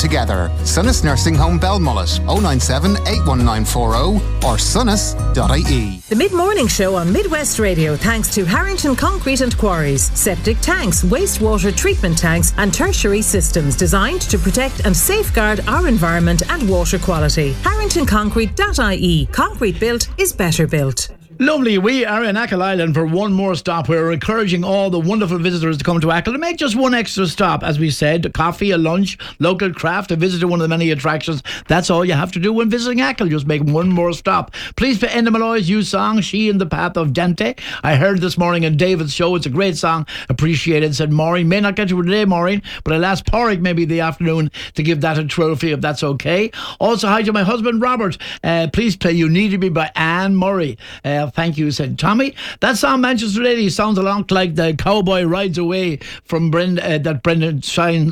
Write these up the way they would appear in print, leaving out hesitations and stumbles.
together. Sunnis Nursing Home Belmullet, 097 81940 or sunnis.ie. The Mid-Morning Show on Midwest Radio thanks to Harrington Concrete and Quarries. Septic tanks, wastewater treatment tanks and tertiary systems designed to protect and safeguard our environment and water quality. HarringtonConcrete.ie. Concrete built is better built. Lovely. We are in Achill Island for one more stop. We're encouraging all the wonderful visitors to come to Achill and make just one extra stop. As we said, a coffee, a lunch, local craft, a visit to one of the many attractions. That's all you have to do when visiting Achill. Just make one more stop. Please play Enda Malloy's new song, She in the Path of Dante. I heard this morning on David's show. It's a great song. Appreciated, said Maureen. May not get to it today, Maureen, but I'll ask Porrick maybe the afternoon to give that a trophy if that's okay. Also, hi to my husband, Robert. Please play You Need to Be by Anne Murray. Thank you, said Tommy. That song, Manchester Lady, sounds a lot like the Cowboy Rides Away from the Brendan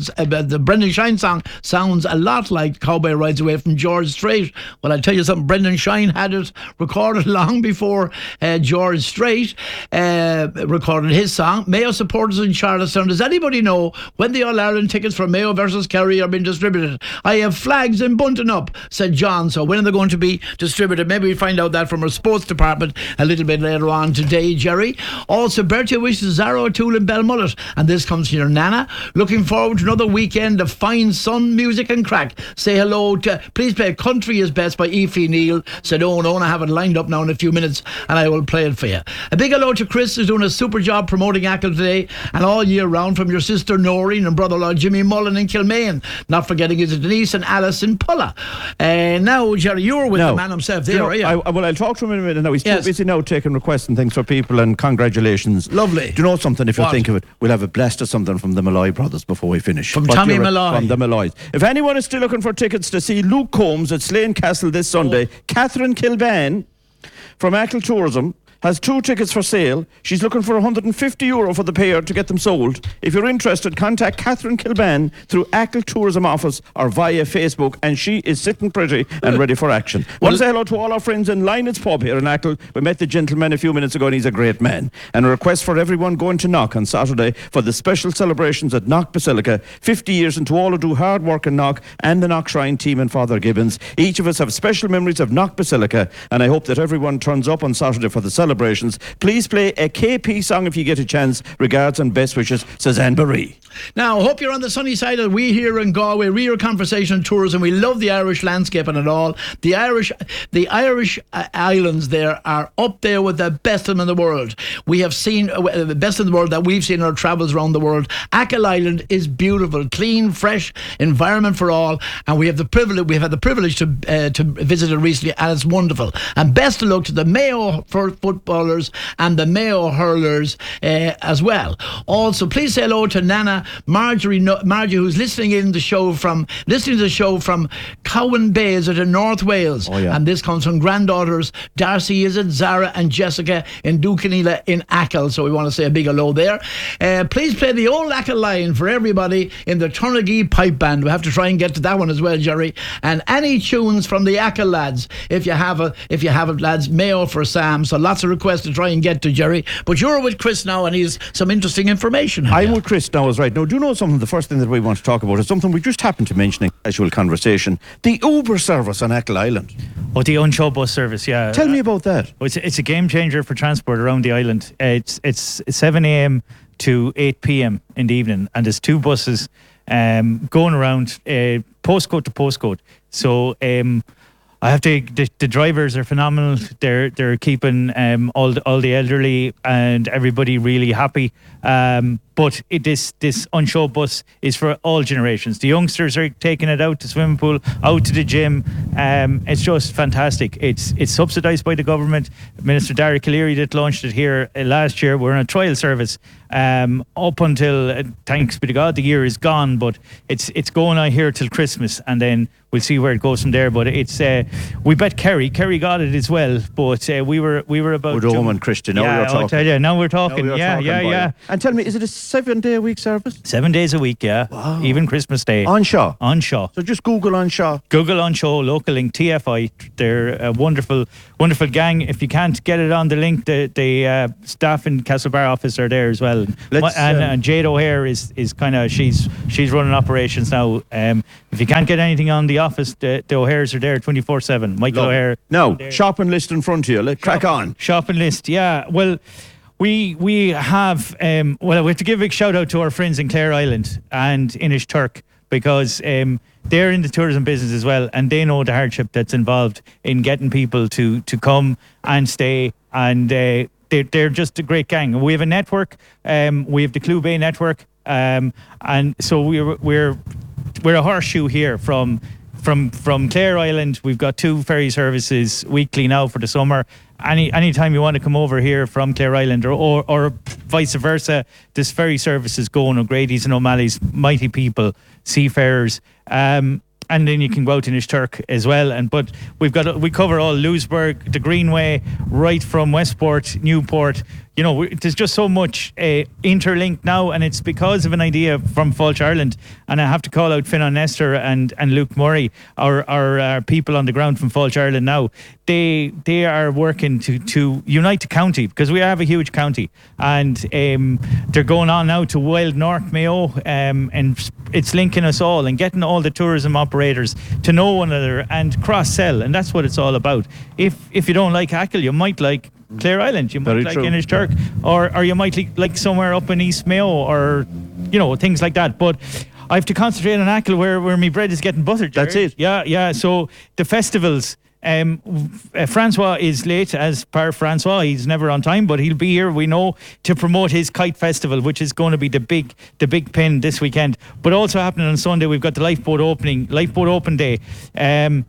Shine song sounds a lot like Cowboy Rides Away from George Strait. Well, I'll tell you something, Brendan Shine had it recorded long before George Strait recorded his song. Mayo supporters in Charlottetown, does anybody know when the All-Ireland tickets for Mayo versus Kerry are being distributed? I have flags in bunting up, said John. So when are they going to be distributed? Maybe we find out that from our sports department a little bit later on today, Jerry. Also, Bertie wishes Zara O'Toole and Belmullet, and this comes from your Nana. Looking forward to another weekend of fine sun, music and crack. Say hello to, please play Country Is Best by Aoife Neal, said Owen. I have it lined up now in a few minutes and I will play it for you. A big hello to Chris, who's doing a super job promoting Achill today and all year round, from your sister Noreen and brother-in-law Jimmy Mullen in Kilmaine. Not forgetting his Denise and Alice in Pulla. Now, Jerry, you're with the man himself there, are you? I'll talk to him in a minute now. He's too busy now taking requests and things for people, and congratulations. Lovely. Do you know something? If you think of it, we'll have a blast of something from the Malloy brothers before we finish. From Tommy Malloy. From the Malloys. If anyone is still looking for tickets to see Luke Combs at Slane Castle this Sunday, Catherine Kilban from Achill Tourism has 2 tickets for sale. She's looking for €150 for the pair to get them sold. If you're interested, contact Catherine Kilban through Achill Tourism Office or via Facebook, and she is sitting pretty and ready for action. Want to say hello to all our friends in Linet's Pub here in Achill. We met the gentleman a few minutes ago and he's a great man. And a request for everyone going to Knock on Saturday for the special celebrations at Knock Basilica. 50 years, and to all who do hard work in Knock and the Knock Shrine team and Father Gibbons. Each of us have special memories of Knock Basilica, and I hope that everyone turns up on Saturday for the celebrations. Please play a KP song if you get a chance. Regards and best wishes, says Anne Marie. Now, I hope you're on the sunny side of we here in Galway. We are Conversation Tourism. We love the Irish landscape and it all. The Irish islands there are up there with the best of them in the world. We have seen the best in the world that we've seen in our travels around the world. Achill Island is beautiful, clean, fresh environment for all, and we've had the privilege to visit it recently, and it's wonderful. And best of luck to the Mayo footballers and the Mayo hurlers as well. Also, please say hello to Nana Marjorie, who's listening to the show from Cowan Bay, is it in North Wales? Oh, yeah. And this comes from granddaughters Darcy, is it, Zara and Jessica in Ducanila in Achill. So we want to say a big hello there. Please play the old Achill line for everybody in the Turnagee Pipe Band. We have to try and get to that one as well, Jerry. And any tunes from the Achill lads, if you have it, lads. Mayo for Sam. So lots of requests to try and get to, Jerry. But you're with Chris now, and he's some interesting information. I'm with Chris now, is right. Now, do you know something? The first thing that we want to talk about is something we just happened to mention in casual conversation. The Uber service on Achill Island. Oh, the on-show bus service, yeah. Tell me about that. It's a game changer for transport around the island. It's 7 a.m. to 8 p.m. in the evening, and there's 2 buses going around postcode to postcode. So I have to. The drivers are phenomenal. They're keeping all the elderly and everybody really happy. But this on-show bus is for all generations. The youngsters are taking it out to swimming pool, out to the gym. It's just fantastic. It's subsidised by the government. Minister Darragh Calleary that launched it here last year. We're on a trial service up until thanks be to God the year is gone, but it's going on here till Christmas, and then we'll see where it goes from there. But it's we bet Kerry got it as well, but we were about Woodhome and Christian. Now we're talking. Yeah. And tell me, is it a 7-day-a-week service? 7 days a week, yeah. Wow. Even Christmas Day. On Shaw. So just Google On Shaw. Google On Shaw, Local Link, TFI. They're a wonderful, wonderful gang. If you can't get it on the link, the staff in Castlebar office are there as well. And Jade O'Hare is kind of, she's running operations now. If you can't get anything on the office, the O'Hares are there 24/7. Michael O'Hare. Now, shopping list in front of you. Let's crack on. Shopping list, yeah. Well, we have we have to give a big shout out to our friends in Clare Island and Inishturk, because they're in the tourism business as well, and they know the hardship that's involved in getting people to come and stay, and they're just a great gang. We have a network. We have the Clew Bay network, and so we're a horseshoe here from Clare Island. We've got 2 ferry services weekly now for the summer. Anytime you want to come over here from Clare Island or vice versa, this ferry service is going. O'Grady's and O'Malley's, mighty people, seafarers. And then you can go out to Inishturk as well. But we cover all Lewisburg, the Greenway, right from Westport, Newport. You know, there's just so much interlinked now, and it's because of an idea from Fulch Ireland. And I have to call out Finan Nestor and Luke Murray, our people on the ground from Fulch Ireland now. They are working to unite the county, because we have a huge county, and they're going on now to Wild North Mayo, and it's linking us all and getting all the tourism operators to know one another and cross-sell, and that's what it's all about. If you don't like Achill, you might like Clare Island, you might like Inishturk, or you might like somewhere up in East Mayo, or things like that. But I have to concentrate on Achill, where my bread is getting buttered, Jerry. That's it. Yeah. So the festivals, Francois is late, as per Francois. He's never on time, but he'll be here, we know, to promote his Kite Festival, which is going to be the big pin this weekend. But also happening on Sunday, we've got the Lifeboat Open Day, and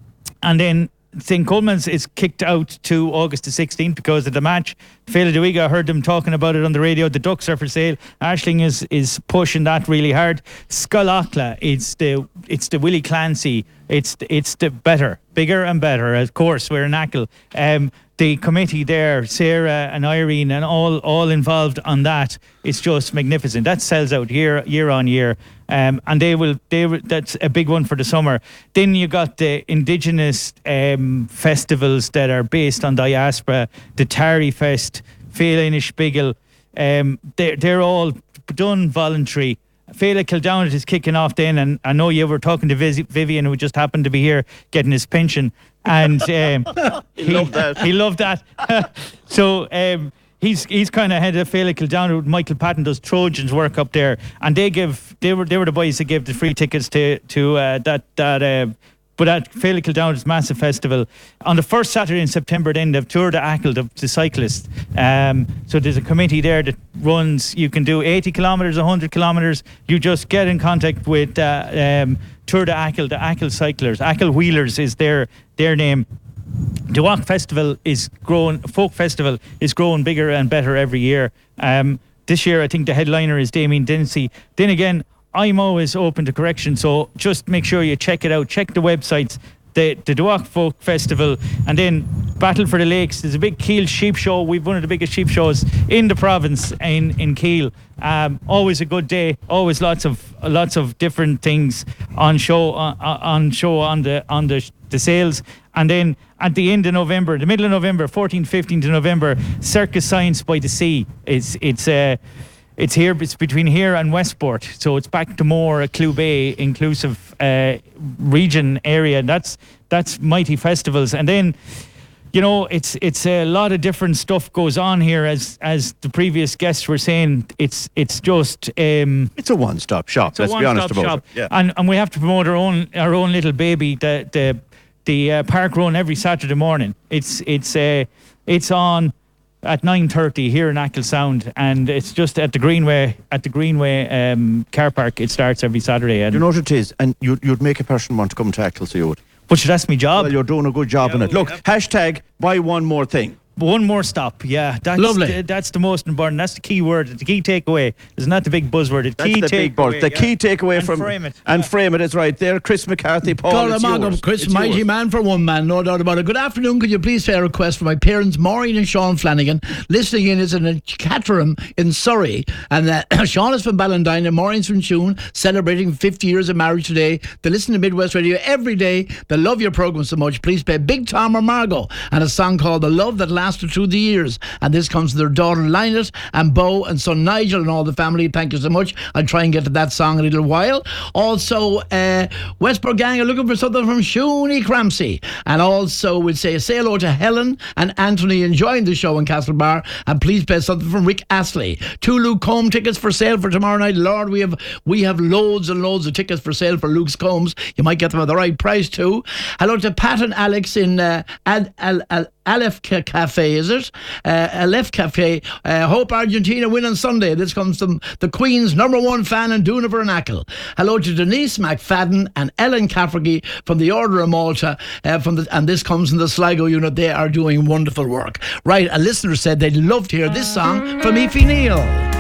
then St. Coleman's is kicked out to August the 16th because of the match. Féile Duiga, I heard them talking about it on the radio. The Ducks are for sale. Aisling is pushing that really hard. Scullachla, it's the Willie Clancy. It's the bigger and better. Of course, we're in Achill. The committee there, Sarah and Irene and all involved on that, it's just magnificent. That sells out year on year. And they will that's a big one for the summer. Then you got the indigenous festivals that are based on diaspora, the Tari Fest, Féile Inishbigel. They're all done voluntary. Féile Kildownit is kicking off then, and I know you were talking to Vivian, who just happened to be here getting his pension, and he loved that. So he's kind of head of Féile Kildownit. Michael Patton does Trojans work up there, and they were the boys that gave the free tickets to that. But at Féile Kildownit's massive festival, on the first Saturday in September, then they've Tour de Achill, the cyclists. So there's a committee there that runs. You can do 80 kilometres, 100 kilometres. You just get in contact with Tour de Achill, the Achill cyclers. Achill Wheelers is their name. The Walk Festival is growing. Folk Festival is growing bigger and better every year. This year, I think the headliner is Damien Dempsey. Then again, I'm always open to correction, so just make sure you check it out. Check the websites, the Duach Folk Festival, and then Battle for the Lakes. There's a big Kiel sheep show. We've one of the biggest sheep shows in the province in Kiel. Always a good day. Always lots of different things on show on the sales. And then at the end of November, the middle of November, 14th, 15th of November, Circus Science by the Sea. It's here. It's between here and Westport, so it's back to more a Clew Bay inclusive region area. That's mighty festivals, and then it's a lot of different stuff goes on here. As the previous guests were saying, it's just it's a one-stop shop. Let's be honest about it. Yeah. And we have to promote our own little baby, the park run every Saturday morning. It's on at 9:30 here in Achill Sound, and it's just at the Greenway car park. It starts every Saturday. And you know what it is, and you'd make a person want to come to Achill, so you would. But that's my job. Well, you're doing a good job in it. Look, hashtag buy one more thing. One more stop, yeah. That's Lovely. That's the most important. That's the key word, the key takeaway. It's not the big buzzword. The That's key the big word. takeaway. The key takeaway from frame it. and frame it is right there. Chris McCarthy, Paul. It's yours. Chris, It's mighty yours. man for one man, no doubt about it. Good afternoon. Could you please say a request for my parents, Maureen and Sean Flanagan, listening in is in Caterham in Surrey, and Sean is from Ballandine and Maureen's from Tune, celebrating 50 years of marriage today. They listen to Midwest Radio every day. They love your program so much. Please play Big Tom or Margot and a song called The Love That Lasted Through the Years. And this comes to their daughter Lynette and Beau and son Nigel and all the family. Thank you so much. I'll try and get to that song in a little while. Also, Westboro Gang are looking for something from Shoonie Cramsey. And also, we'll say hello to Helen and Anthony enjoying the show in Castlebar. And please play something from Rick Astley. 2 Luke Combs tickets for sale for tomorrow night. Lord, we have loads and loads of tickets for sale for Luke's Combs. You might get them at the right price too. Hello to Pat and Alex in Aleph Cafe, is it? Aleph Cafe. Hope Argentina win on Sunday. This comes from the Queen's #1 fan in Dooniver and Achill. Hello to Denise McFadden and Ellen Cafferty from the Order of Malta. And this comes from the Sligo unit. They are doing wonderful work. Right, a listener said they'd love to hear this song from Aoife Neal.